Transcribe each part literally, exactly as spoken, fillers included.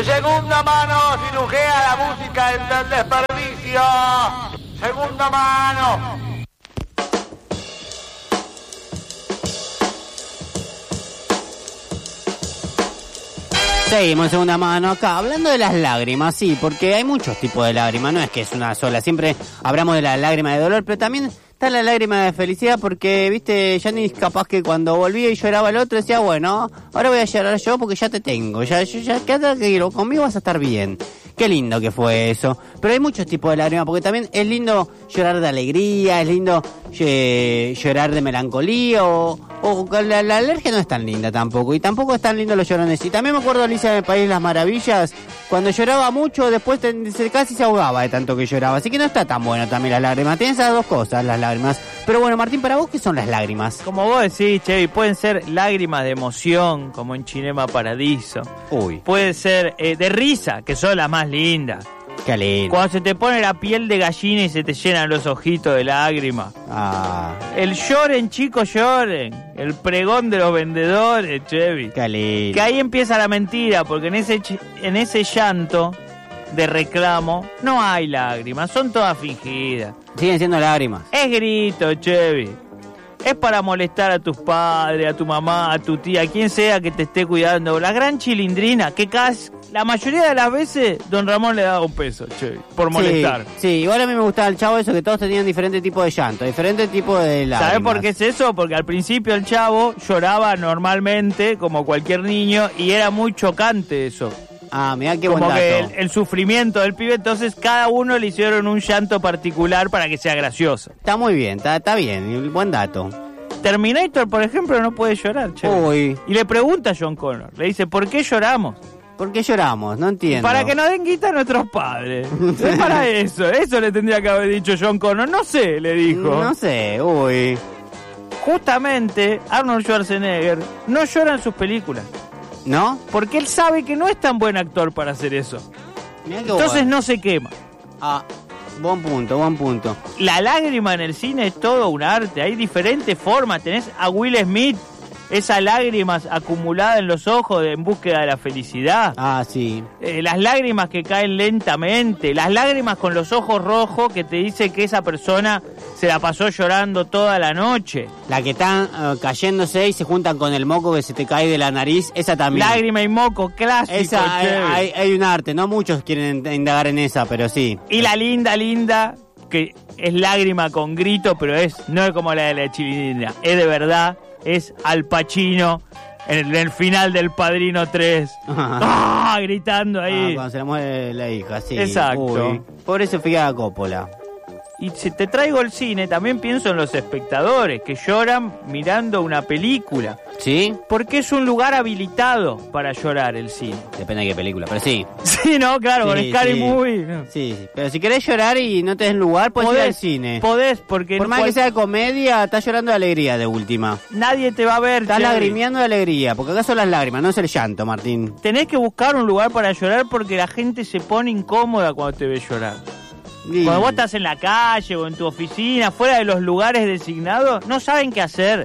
De segunda mano cirujea la música del desperdicio. Segunda mano. Seguimos en segunda mano acá, hablando de las lágrimas, sí, porque hay muchos tipos de lágrimas, no es que es una sola, siempre hablamos de la lágrima de dolor, pero también está la lágrima de felicidad, porque, viste, Janis capaz que cuando volvía y lloraba el otro decía, bueno, ahora voy a llorar yo porque ya te tengo, ya, ya, ya quédate tranquilo, conmigo vas a estar bien. Qué lindo que fue eso. Pero hay muchos tipos de lágrimas, porque también es lindo llorar de alegría, es lindo eh, llorar de melancolía, o, o la, la alergia no es tan linda tampoco, y tampoco es tan lindo los llorones. Y también me acuerdo Alicia en el País de las Maravillas, cuando lloraba mucho, después te, se, casi se ahogaba de tanto que lloraba. Así que no está tan bueno también las lágrimas. Tienes esas dos cosas, las lágrimas. Pero bueno, Martín, para vos, ¿qué son las lágrimas? Como vos decís, Chevy, pueden ser lágrimas de emoción, como en Cinema Paradiso. Uy. Puede ser eh, de risa, que son las más lindas. Qué lindo. Cuando se te pone la piel de gallina y se te llenan los ojitos de lágrimas. Ah. El lloren, chicos, lloren. El pregón de los vendedores, Chevy. Qué lindo. Que ahí empieza la mentira, porque en ese, en ese llanto de reclamo no hay lágrimas, son todas fingidas. Siguen siendo lágrimas. Es grito, Chevy. Es para molestar a tus padres, a tu mamá, a tu tía, a quien sea que te esté cuidando. La gran chilindrina, que casi, la mayoría de las veces, don Ramón le daba un peso, Chevy, por molestar. Sí, sí, igual a mí me gustaba el Chavo eso, que todos tenían diferentes tipos de llanto, diferentes tipos de lágrimas. ¿Sabés por qué es eso? Porque al principio el Chavo lloraba normalmente, como cualquier niño, y era muy chocante eso. Ah, mirá qué buen Como dato. que el, el sufrimiento del pibe, entonces cada uno le hicieron un llanto particular para que sea gracioso. Está muy bien, está, está bien, buen dato. Terminator, por ejemplo, no puede llorar, che. Uy. Y le pregunta a John Connor, le dice, ¿por qué lloramos? ¿Por qué lloramos? No entiendo. Para que nos den guita a nuestros padres. Es para eso, eso le tendría que haber dicho John Connor. No sé, le dijo. No sé, uy. Justamente, Arnold Schwarzenegger no llora en sus películas. ¿No? Porque él sabe que no es tan buen actor para hacer eso. Mirá qué Entonces bueno. no se quema. Ah, buen punto, buen punto. La lágrima en el cine es todo un arte. Hay diferentes formas. Tenés a Will Smith, esas lágrimas acumuladas en los ojos de, en búsqueda de la felicidad. Ah, sí. Eh, las lágrimas que caen lentamente. Las lágrimas con los ojos rojos que te dice que esa persona se la pasó llorando toda la noche. La que están uh, cayéndose y se juntan con el moco que se te cae de la nariz, esa también. Lágrima y moco, clásico. Esa, hay, chévere. hay, hay un arte, no muchos quieren indagar en esa, pero sí. Y la linda, linda, que es lágrima con grito, pero es no es como la de la chilindrina, es de verdad, es Al Pacino en el, en el final del Padrino tres. ¡Ah! Gritando ahí. Ah, cuando se le muere la hija, sí. Exacto. Uy, pobre Sofía Coppola. Y si te traigo el cine, también pienso en los espectadores que lloran mirando una película. ¿Sí? Porque es un lugar habilitado para llorar el cine. Depende de qué película, pero sí. Sí, ¿no? Claro, con Sí, Scary sí. Movie. No. Sí, sí. Pero si querés llorar y no tenés lugar, puedes ir al cine. Podés, porque Por más cual- que sea de comedia, estás llorando de alegría de última. nadie te va a ver. Estás Cherry. lagrimeando de alegría, porque acá son las lágrimas, no es el llanto, Martín. Tenés que buscar un lugar para llorar porque la gente se pone incómoda cuando te ve llorar. Y- Cuando vos estás en la calle o en tu oficina, fuera de los lugares designados, no saben qué hacer.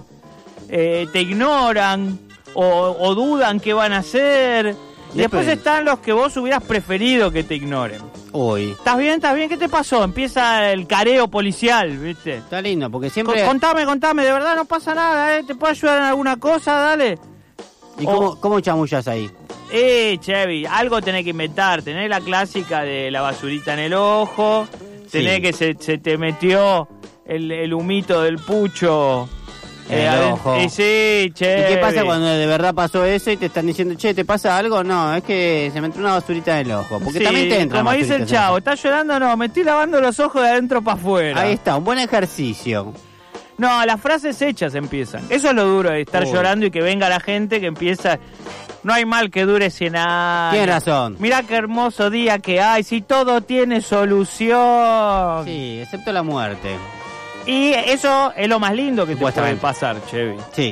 Eh, te ignoran o, o dudan qué van a hacer. Y después Depende. están los que vos hubieras preferido que te ignoren. Uy, ¿Estás bien? ¿Estás bien? ¿Qué te pasó? Empieza el careo policial, ¿viste? está lindo, porque Co- siempre... Contame, contame, de verdad no pasa nada, ¿eh? ¿Te puedo ayudar en alguna cosa? Dale. ¿Y cómo, cómo chamullas ahí? Eh, Chevy, algo tenés que inventar. Tenés la clásica de la basurita en el ojo. Tenés Sí. que se, se te metió el, el humito del pucho En el adent- ojo. Y sí, Chevy. ¿Y qué pasa cuando de verdad pasó eso y te están diciendo, che, ¿te pasa algo? No, es que se me entró una basurita en el ojo. Porque Sí, también te entra como dice el chavo, ¿estás llorando? No, me estoy lavando los ojos de adentro para afuera. Ahí está, un buen ejercicio. No, las frases hechas empiezan. Eso es lo duro de estar Uy. llorando y que venga la gente que empieza... No hay mal que dure cien años. Tienes razón. Mirá qué hermoso día que hay, si todo tiene solución. Sí, excepto la muerte. Y eso es lo más lindo que te puede Supuestamente. pasar, Chevy. Sí.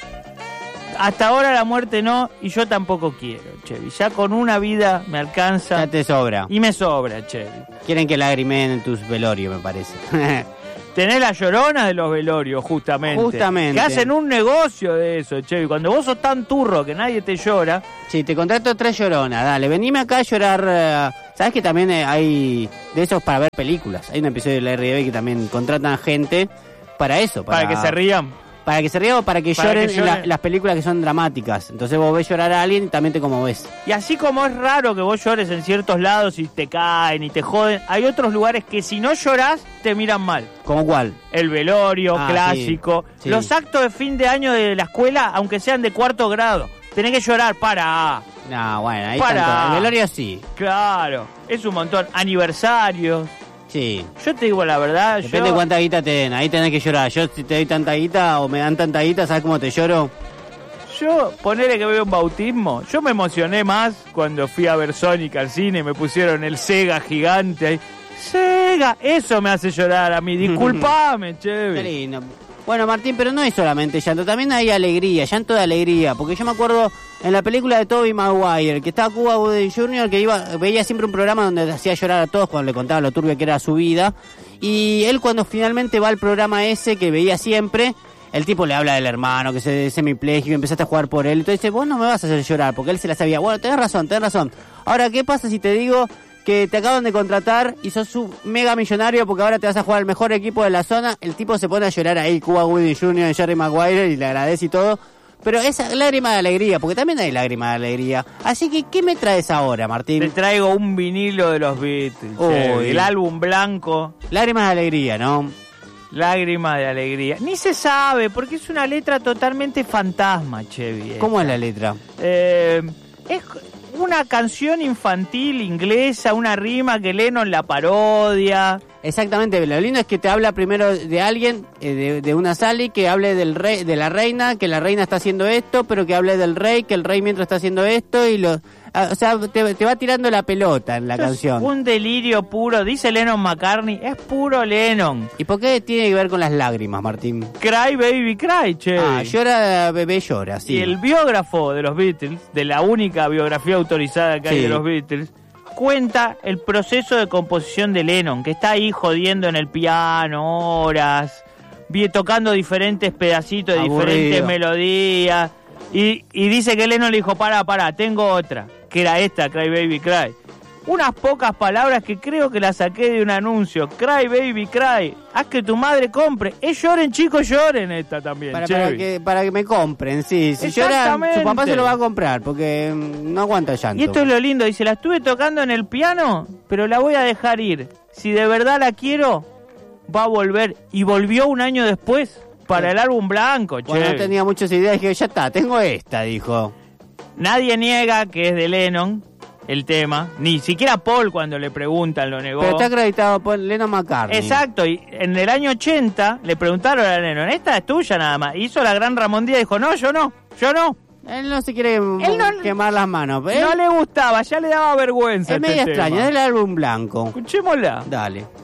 Hasta ahora la muerte no, y yo tampoco quiero, Chevy. Ya con una vida me alcanza Ya te sobra. y me sobra, Chevy. Quieren que lagrimen en tus velorios, me parece. Tenés la Llorona de los velorios, justamente. Justamente. Que hacen un negocio de eso, che. Y cuando vos sos tan turro que nadie te llora... Sí, te contrato tres Lloronas, dale, venime acá a llorar. eh, ¿Sabes que también eh, hay de esos para ver películas? Hay un episodio de la R B que también contratan gente para eso. Para, Para que se rían. Para que se rían o para que Para lloren, que en la- lloren. las películas que son dramáticas. Entonces vos ves llorar a alguien y también te conmoves. Y así como es raro que vos llores en ciertos lados y te caen y te joden, hay otros lugares que si no llorás te miran mal. ¿Cómo cuál? El velorio, Ah, clásico. sí, sí. Los actos de fin de año de la escuela, aunque sean de cuarto grado, tenés que llorar, para. No, bueno, ahí Para. tanto. El velorio sí. Claro, es un montón. Aniversarios. Sí. Yo te digo la verdad, Depende yo... de cuánta guita te den. Ahí tenés que llorar. Yo si te doy tanta guita o me dan tanta guita, ¿sabes cómo te lloro? Yo, ponele que veo un bautismo, yo me emocioné más cuando fui a ver Sonic al cine, me pusieron el Sega gigante ahí. Sega, eso me hace llorar a mí, disculpame, Qué chévere. lindo. Bueno, Martín, pero no es solamente llanto, también hay alegría, llanto de alegría, porque yo me acuerdo en la película de Tobey Maguire, que estaba Cuba Gooding junior, que iba, veía siempre un programa donde hacía llorar a todos cuando le contaba lo turbia que era su vida, y él cuando finalmente va al programa ese que veía siempre, el tipo le habla del hermano, que se semipléjico, y empezaste a jugar por él, entonces dice, vos no me vas a hacer llorar, porque él se la sabía. Bueno, tenés razón, tenés razón. Ahora, ¿qué pasa si te digo que te acaban de contratar y sos un mega millonario porque ahora te vas a jugar al mejor equipo de la zona? El tipo se pone a llorar ahí, Cuba Gooding junior, Jerry Maguire, y le agradece y todo. Pero esa lágrima de alegría, porque también hay lágrima de alegría. Así que, ¿qué me traes ahora, Te Martín? traigo un vinilo de los Beatles, Uy. che, el álbum blanco, Lágrimas de alegría, ¿no? Lágrima de alegría. Ni se sabe, porque es una letra totalmente fantasma, Chevy. ¿Cómo es la letra? Eh, es una canción infantil inglesa, una rima que Lennon la parodia. Exactamente, lo lindo es que te habla primero de alguien, eh, de, de una Sally, que hable del rey, de la reina, que la reina está haciendo esto, pero que hable del rey, que el rey mientras está haciendo esto, y lo, ah, o sea, te, te va tirando la pelota en la Esto es canción. un delirio puro, dice Lennon McCartney, es puro Lennon. ¿Y por qué tiene que ver con las lágrimas, Martín? Cry baby cry, che. Ah, llora, bebé llora, sí. Y el biógrafo de los Beatles, de la única biografía autorizada que hay Sí. de los Beatles, cuenta el proceso de composición de Lennon, que está ahí jodiendo en el piano horas, vi- tocando diferentes pedacitos de Aburrido. diferentes melodías, y, y dice que Lennon le dijo, para, para, tengo otra, que era esta, Cry Baby Cry. Unas pocas palabras que creo que las saqué de un anuncio, Cry Baby Cry, haz que tu madre compre, es lloren chicos, lloren esta también, Para, para, Chevy. que, para que me compren, sí. Si llora, Exactamente. su papá se lo va a comprar, porque mm, no aguanta llanto. Y esto es lo lindo, dice, la estuve tocando en el piano, pero la voy a dejar ir. Si de verdad la quiero, va a volver. Y volvió un año después para Sí. el álbum blanco, che. Bueno, no tenía muchas ideas, dije, ya está, tengo esta, dijo. Nadie niega que es de Lennon el tema, ni siquiera Paul cuando le preguntan lo negó. Pero está acreditado por Lennon McCartney. Exacto, y en el año ochenta le preguntaron a Lennon, esta es tuya nada más. Hizo la gran Ramón Díaz y dijo, no, yo no, yo no. Él no se quiere no- quemar las manos. ¿eh? No le gustaba, ya le daba vergüenza. Es este media tema. extraña, es el álbum blanco. Escuchémosla. Dale.